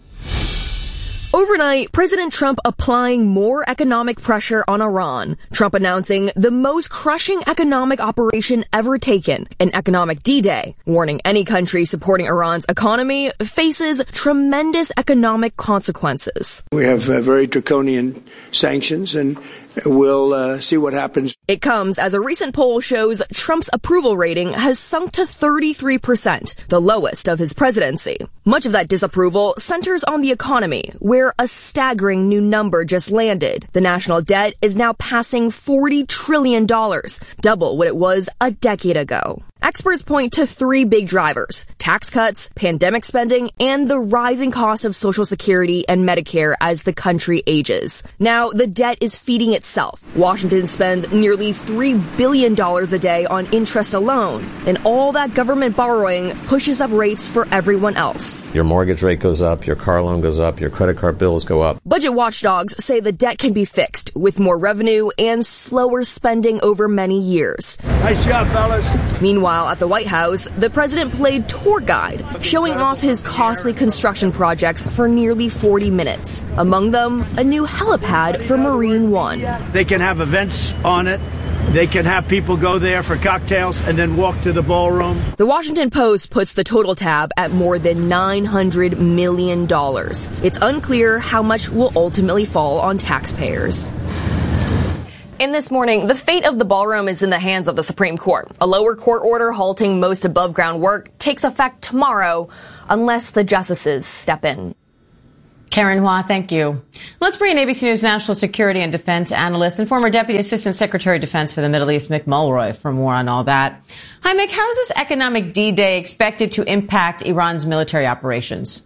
Overnight, President Trump applying more economic pressure on Iran. Trump announcing the most crushing economic operation ever taken, an economic D-Day, warning any country supporting Iran's economy faces tremendous economic consequences. We have very draconian sanctions, and we'll see what happens. It comes as a recent poll shows Trump's approval rating has sunk to 33%, the lowest of his presidency. Much of that disapproval centers on the economy, where a staggering new number just landed. The national debt is now passing $40 trillion, double what it was a decade ago. Experts point to three big drivers: tax cuts, pandemic spending, and the rising cost of Social Security and Medicare as the country ages. Now, the debt is feeding itself. Washington spends nearly $3 billion a day on interest alone, and all that government borrowing pushes up rates for everyone else. Your mortgage rate goes up, your car loan goes up, your credit card bills go up. Budget watchdogs say the debt can be fixed with more revenue and slower spending over many years. Nice job, fellas. Meanwhile, at the White House, the president played tour guide, showing off his costly construction projects for nearly 40 minutes. Among them, a new helipad for Marine One. They can have events on it. They can have people go there for cocktails and then walk to the ballroom. The Washington Post puts the total tab at more than $900 million. It's unclear how much will ultimately fall on taxpayers. In this morning, the fate of the ballroom is in the hands of the Supreme Court. A lower court order halting most above-ground work takes effect tomorrow unless the justices step in. Karen Hua, thank you. Let's bring in ABC News national security and defense analyst and former Deputy Assistant Secretary of Defense for the Middle East, Mick Mulroy, for more on all that. Hi, Mick. How is this economic D-Day expected to impact Iran's military operations?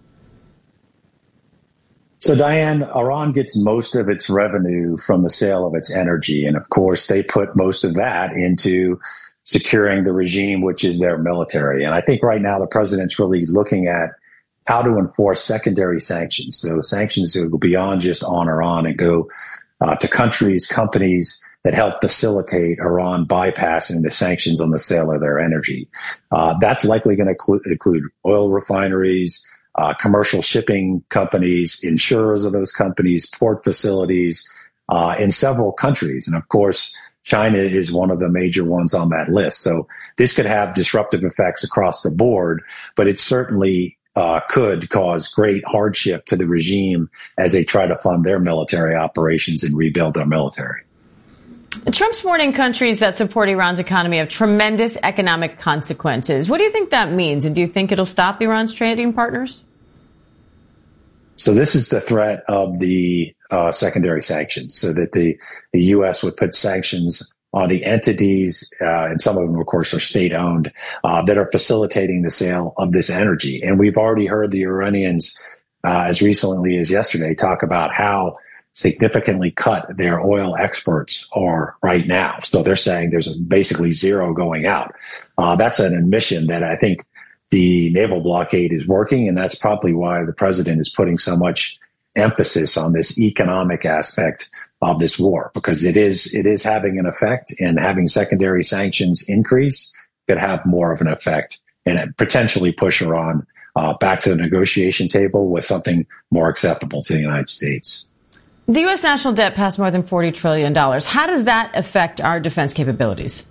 So, Diane, Iran gets most of its revenue from the sale of its energy. And of course, they put most of that into securing the regime, which is their military. And I think right now the president's really looking at how to enforce secondary sanctions. So sanctions that go beyond just on Iran and go to countries, companies that help facilitate Iran bypassing the sanctions on the sale of their energy. That's likely going to include oil refineries, commercial shipping companies, insurers of those companies, port facilities in several countries. And of course, China is one of the major ones on that list. So this could have disruptive effects across the board, but it certainly could cause great hardship to the regime as they try to fund their military operations and rebuild their military. Trump's warning countries that support Iran's economy of tremendous economic consequences. What do you think that means? And do you think it'll stop Iran's trading partners? So this is the threat of the secondary sanctions, so that the U.S. would put sanctions on the entities, and some of them, of course, are state-owned, that are facilitating the sale of this energy. And we've already heard the Iranians, as recently as yesterday, talk about how significantly cut their oil exports are right now. So they're saying there's basically zero going out. That's an admission that I think the naval blockade is working, and that's probably why the president is putting so much emphasis on this economic aspect of this war, because it is having an effect, and having secondary sanctions increase could have more of an effect and potentially push Iran back to the negotiation table with something more acceptable to the United States. The U.S. national debt passed more than $40 trillion. How does that affect our defense capabilities?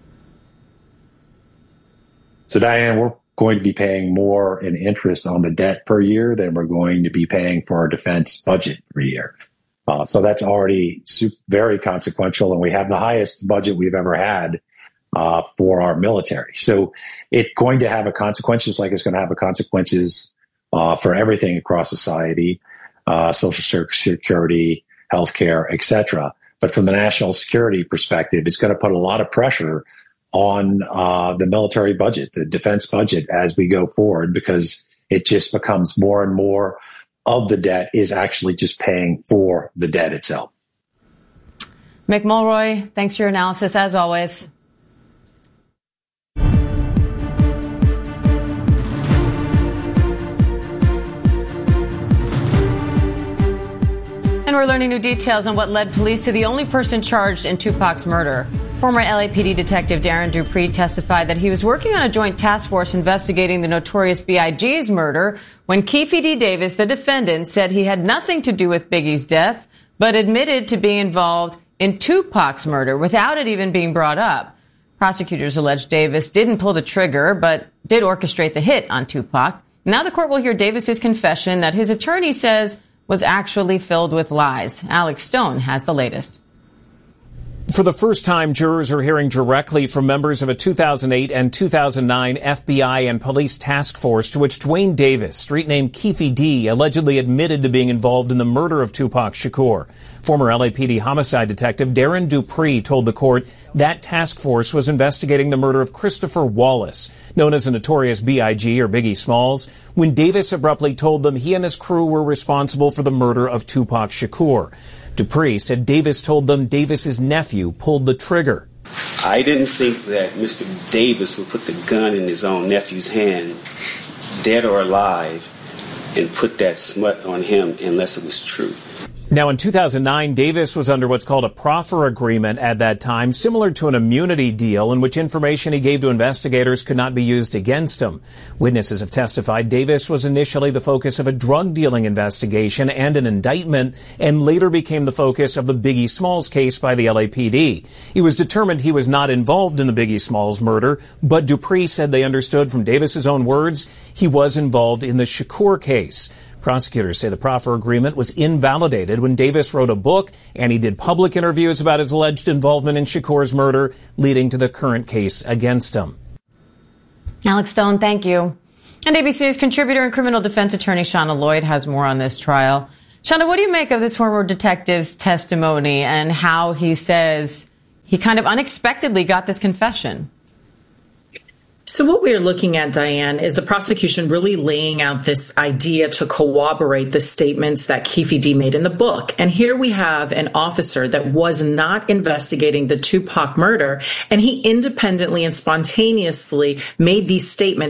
So, Diane, we're going to be paying more in interest on the debt per year than we're going to be paying for our defense budget per year. So that's already very consequential, and we have the highest budget we've ever had for our military. So it's going to have consequences, like it's going to have consequences for everything across society, social security, healthcare, etc. But from the national security perspective, it's going to put a lot of pressure on the military budget, the defense budget, as we go forward, because it just becomes more and more of the debt is actually just paying for the debt itself. Mick Mulroy, thanks for your analysis, as always. And we're learning new details on what led police to the only person charged in Tupac's murder. Former LAPD detective Darren Dupree testified that he was working on a joint task force investigating the notorious B.I.G.'s murder when Keefe D. Davis, the defendant, said he had nothing to do with Biggie's death, but admitted to being involved in Tupac's murder without it even being brought up. Prosecutors allege Davis didn't pull the trigger, but did orchestrate the hit on Tupac. Now the court will hear Davis's confession that his attorney says was actually filled with lies. Alex Stone has the latest. For the first time, jurors are hearing directly from members of a 2008 and 2009 FBI and police task force to which Dwayne Davis, street name Keefe D, allegedly admitted to being involved in the murder of Tupac Shakur. Former LAPD homicide detective Darren Dupree told the court that task force was investigating the murder of Christopher Wallace, known as the notorious B.I.G. or Biggie Smalls, when Davis abruptly told them he and his crew were responsible for the murder of Tupac Shakur. Dupree said Davis told them Davis's nephew pulled the trigger. I didn't think that Mr. Davis would put the gun in his own nephew's hand, dead or alive, and put that smut on him unless it was true. Now, in 2009, Davis was under what's called a proffer agreement at that time, similar to an immunity deal in which information he gave to investigators could not be used against him. Witnesses have testified Davis was initially the focus of a drug dealing investigation and an indictment, and later became the focus of the Biggie Smalls case by the LAPD. It was determined he was not involved in the Biggie Smalls murder, but Dupree said they understood from Davis's own words he was involved in the Shakur case. Prosecutors say the proffer agreement was invalidated when Davis wrote a book and he did public interviews about his alleged involvement in Shakur's murder, leading to the current case against him. Alex Stone, thank you. And ABC News contributor and criminal defense attorney Shauna Lloyd has more on this trial. Shauna, what do you make of this former detective's testimony and how he says he kind of unexpectedly got this confession? So what we're looking at, Diane, is the prosecution really laying out this idea to corroborate the statements that Keefe D made in the book. And here we have an officer that was not investigating the Tupac murder, and he independently and spontaneously made these statements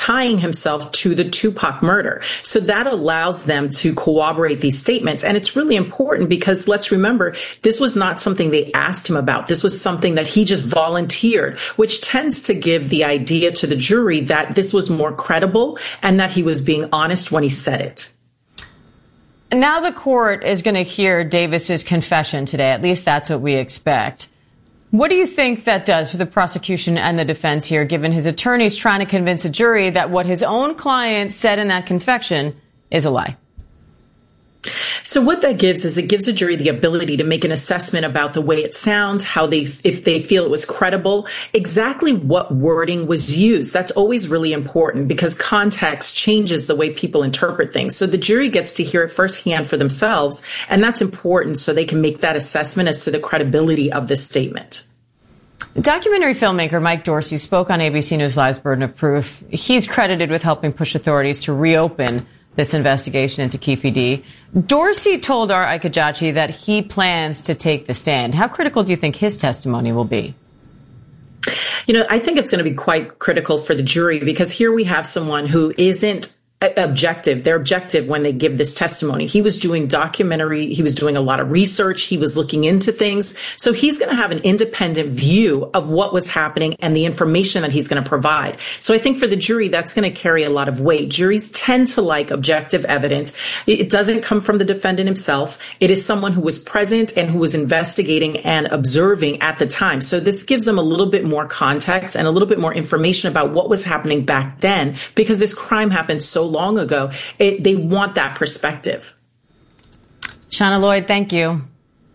tying himself to the Tupac murder. So that allows them to corroborate these statements. And it's really important because let's remember, this was not something they asked him about. This was something that he just volunteered, which tends to give the idea to the jury that this was more credible and that he was being honest when he said it. Now the court is going to hear Davis's confession today. At least that's what we expect. What do you think that does for the prosecution and the defense here, given his attorneys trying to convince a jury that what his own client said in that confession is a lie? So what that gives is it gives a jury the ability to make an assessment about the way it sounds, if they feel it was credible, exactly what wording was used. That's always really important because context changes the way people interpret things. So the jury gets to hear it firsthand for themselves, and that's important so they can make that assessment as to the credibility of this statement. Documentary filmmaker Mike Dorsey spoke on ABC News Live's Burden of Proof. He's credited with helping push authorities to reopen this investigation into Keffe D. Dorsey told R. Ikejachi that he plans to take the stand. How critical do you think his testimony will be? You know, I think it's going to be quite critical for the jury because here we have someone who isn't objective. They're objective when they give this testimony. He was doing documentary. He was doing a lot of research. He was looking into things. So he's going to have an independent view of what was happening and the information that he's going to provide. So I think for the jury, that's going to carry a lot of weight. Juries tend to like objective evidence. It doesn't come from the defendant himself. It is someone who was present and who was investigating and observing at the time. So this gives them a little bit more context and a little bit more information about what was happening back then because this crime happened so long ago. They want that perspective. Shauna Lloyd, thank you.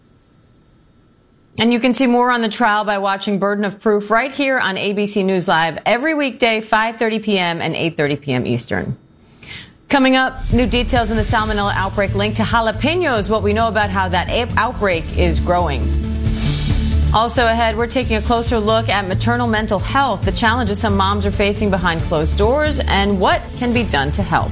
And you can see more on the trial by watching Burden of Proof right here on ABC News Live every weekday, 5:30 p.m. and 8:30 p.m. Eastern. Coming up, new details in the salmonella outbreak linked to jalapenos, what we know about how that outbreak is growing. Also ahead, we're taking a closer look at maternal mental health, the challenges some moms are facing behind closed doors, and what can be done to help.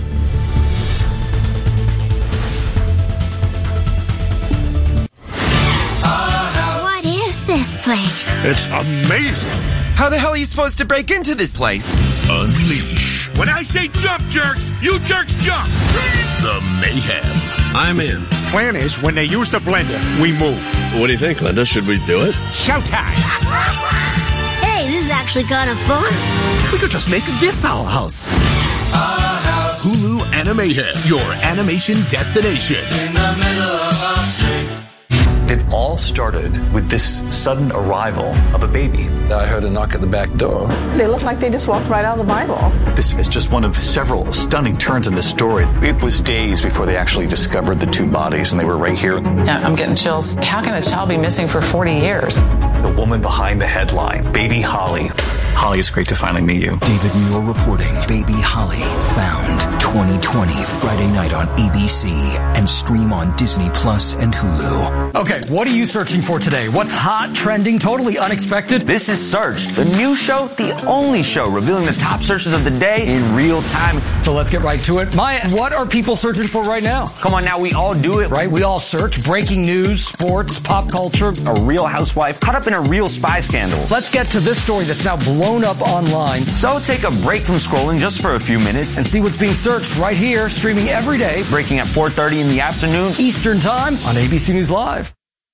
What is this place? It's amazing. How the hell are you supposed to break into this place? Unleash. When I say jump, jerks, you jerks jump. The mayhem. I'm in. Plan is, when they use the blender, we move. What do you think, Linda? Should we do it? Showtime! Hey, this is actually kind of fun. We could just make this our house. Hulu Animahead, your animation destination. In the middle of our street. It all started with this sudden arrival of a baby. I heard a knock at the back door. They look like they just walked right out of the Bible. This is just one of several stunning turns in the story. It was days before they actually discovered the two bodies, and they were right here. Yeah, I'm getting chills. How can a child be missing for 40 years? The woman behind the headline, Baby Holly. Holly, it's great to finally meet you. David Muir reporting Baby Holly found 2020 Friday night on ABC and stream on Disney Plus and Hulu. Okay, what are you searching for today? What's hot, trending, totally unexpected? This is Searched, the new show, the only show revealing the top searches of the day in real time. So let's get right to it. Maya, what are people searching for right now? Come on now, we all do it. Right, we all search breaking news, sports, pop culture. A real housewife caught up in a real spy scandal. Let's get to this story that's now blown up online. So take a break from scrolling just for a few minutes and see what's being searched right here, streaming every day, breaking at 4:30 in the afternoon Eastern Time on ABC News Live.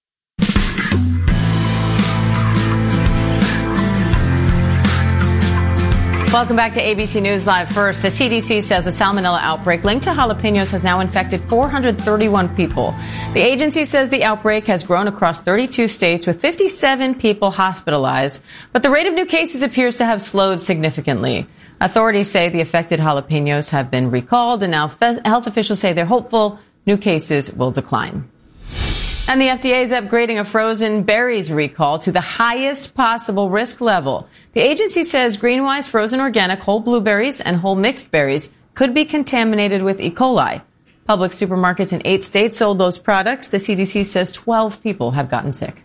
Welcome back to ABC News Live. First, the CDC says a salmonella outbreak linked to jalapenos has now infected 431 people. The agency says the outbreak has grown across 32 states with 57 people hospitalized, but the rate of new cases appears to have slowed significantly. Authorities say the affected jalapenos have been recalled, and now health officials say they're hopeful new cases will decline. And the FDA is upgrading a frozen berries recall to the highest possible risk level. The agency says Greenwise frozen organic whole blueberries and whole mixed berries could be contaminated with E. coli. Public supermarkets in 8 states sold those products. The CDC says 12 people have gotten sick.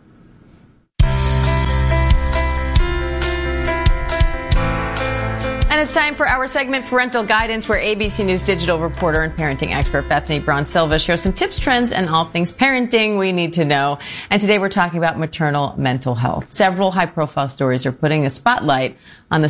And it's time for our segment, Parental Guidance, where ABC News digital reporter and parenting expert Bethany Braun-Silva shares some tips, trends, and all things parenting we need to know. And today we're talking about maternal mental health. Several high-profile stories are putting a spotlight on the